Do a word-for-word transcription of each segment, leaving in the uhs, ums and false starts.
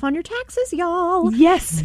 on your taxes, y'all. Yes.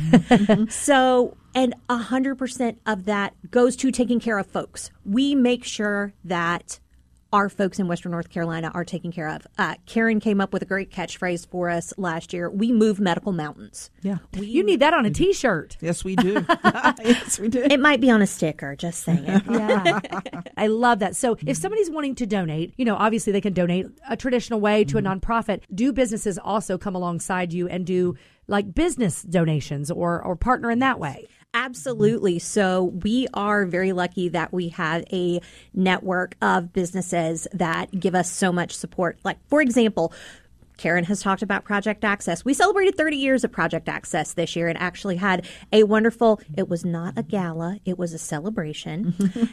So, and one hundred percent of that goes to taking care of folks. We make sure that our folks in Western North Carolina are taken care of. Uh, Karen came up with a great catchphrase for us last year. We move medical mountains. Yeah. We, You need that on a T-shirt. Yes, we do. Yes, we do. It might be on a sticker, just saying. Yeah. I love that. So if somebody's wanting to donate, you know, obviously they can donate a traditional way to a nonprofit. Do businesses also come alongside you and do like business donations or, or partner in that way? Absolutely. So we are very lucky that we have a network of businesses that give us so much support. Like, for example, Karen has talked about Project Access. We celebrated thirty years of Project Access this year and actually had a wonderful, it was not a gala, it was a celebration.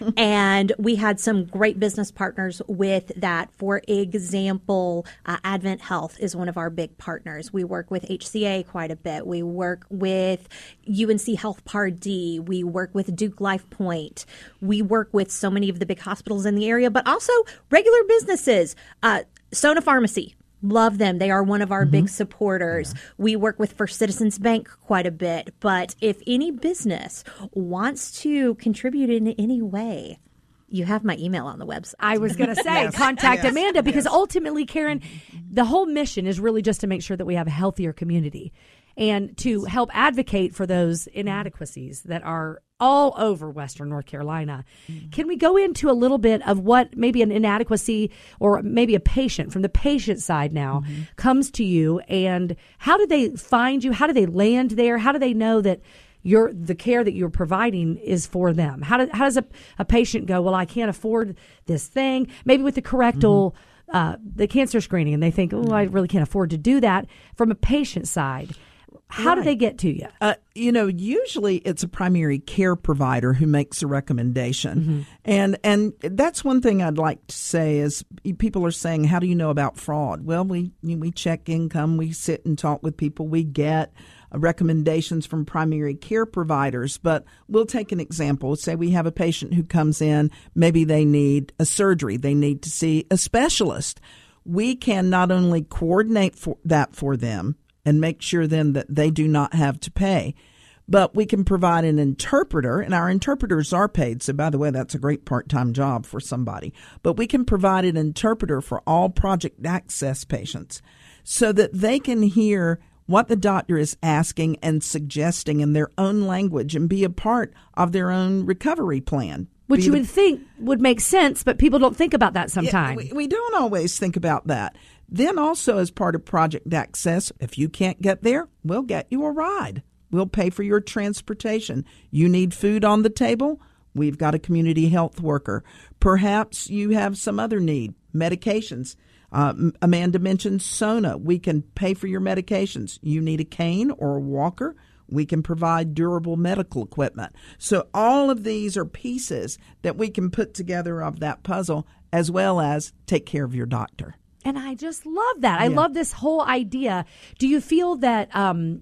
And we had some great business partners with that. For example, uh, Advent Health is one of our big partners. We work with H C A quite a bit. We work with U N C Health Part D. We work with Duke Life Point. We work with so many of the big hospitals in the area, but also regular businesses. Uh, Sona Pharmacy. Love them. They are one of our mm-hmm. big supporters. Yeah. We work with First Citizens Bank quite a bit. But if any business wants to contribute in any way, you have my email on the website. I was going to say, yes. contact yes. Amanda, because yes. ultimately, Karen, the whole mission is really just to make sure that we have a healthier community and to help advocate for those inadequacies that are all over Western North Carolina. Mm-hmm. Can we go into a little bit of what maybe an inadequacy or maybe a patient from the patient side now mm-hmm. comes to you, and how do they find you? How do they land there? How do they know that you're, the care that you're providing is for them? How, do, how does a, a patient go, well, I can't afford this thing, maybe with the correctal mm-hmm. uh, the cancer screening, and they think, oh, I really can't afford to do that. From a patient side, how right. do they get to you? Uh, you know, usually it's a primary care provider who makes a recommendation. Mm-hmm. And and that's one thing I'd like to say is people are saying, how do you know about fraud? Well, we we check income. We sit and talk with people. We get recommendations from primary care providers. But we'll take an example. Say we have a patient who comes in. Maybe they need a surgery. They need to see a specialist. We can not only coordinate for that for them and make sure then that they do not have to pay, but we can provide an interpreter, and our interpreters are paid. So, by the way, that's a great part-time job for somebody. But we can provide an interpreter for all Project Access patients so that they can hear what the doctor is asking and suggesting in their own language and be a part of their own recovery plan. Which be you the, would think would make sense, but people don't think about that sometimes. Yeah, we, we don't always think about that. Then also as part of Project Access, if you can't get there, we'll get you a ride. We'll pay for your transportation. You need food on the table? We've got a community health worker. Perhaps you have some other need, medications. Uh, Amanda mentioned Sona. We can pay for your medications. You need a cane or a walker? We can provide durable medical equipment. So all of these are pieces that we can put together of that puzzle, as well as take care of your doctor. And I just love that. I Yeah. love this whole idea. Do you feel that um,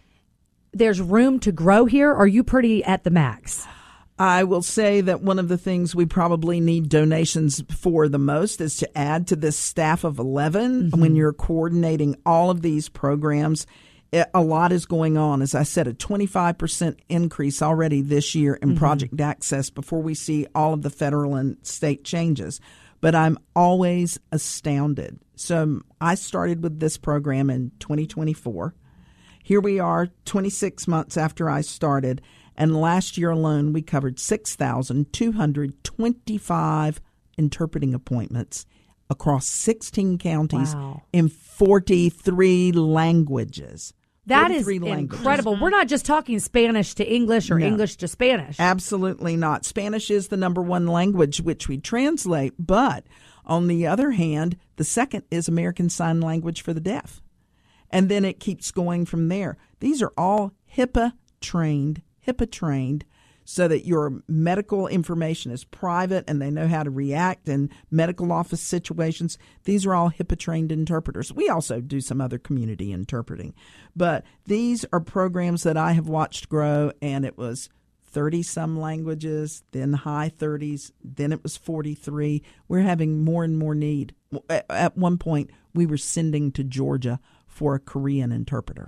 there's room to grow here, or are you pretty at the max? I will say that one of the things we probably need donations for the most is to add to this staff of eleven. Mm-hmm. When you're coordinating all of these programs, it, a lot is going on. As I said, a twenty-five percent increase already this year in mm-hmm. Project Access before we see all of the federal and state changes. But I'm always astounded. So I started with this program in twenty twenty-four. Here we are twenty-six months after I started. And last year alone, we covered six thousand two hundred twenty-five interpreting appointments across sixteen counties wow. in forty-three languages. That is languages. incredible. We're not just talking Spanish to English or No. English to Spanish. Absolutely not. Spanish is the number one language which we translate, but on the other hand, the second is American Sign Language for the deaf. And then it keeps going from there. These are all HIPAA trained, HIPAA trained, so that your medical information is private and they know how to react in medical office situations. These are all HIPAA-trained interpreters. We also do some other community interpreting. But these are programs that I have watched grow, and it was thirty-some languages, then high thirties, then it was forty-three. We're having more and more need. At one point, we were sending to Georgia for a Korean interpreter.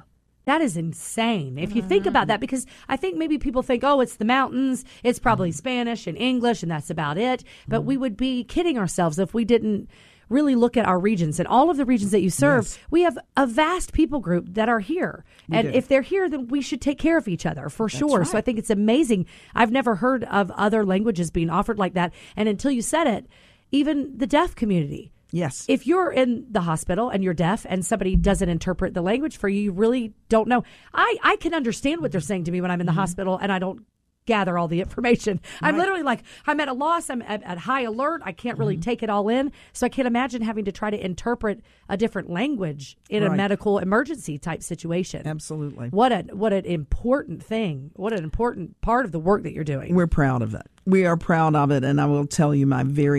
That is insane. If you think about that, because I think maybe people think, oh, it's the mountains, it's probably Spanish and English, and that's about it. But we would be kidding ourselves if we didn't really look at our regions. And all of the regions that you serve, yes. we have a vast people group that are here. We and do. If they're here, then we should take care of each other, for that's sure. Right. So I think it's amazing. I've never heard of other languages being offered like that. And until you said it, even the deaf community. Yes. If you're in the hospital and you're deaf and somebody doesn't interpret the language for you, you really don't know. I, I can understand what they're saying to me when I'm in the mm-hmm. hospital and I don't gather all the information. Right. I'm literally like, I'm at a loss. I'm at, at high alert. I can't really mm-hmm. take it all in. So I can't imagine having to try to interpret a different language in right. a medical emergency type situation. Absolutely. What a what an important thing. What an important part of the work that you're doing. We're proud of it. We are proud of it. And I will tell you, my very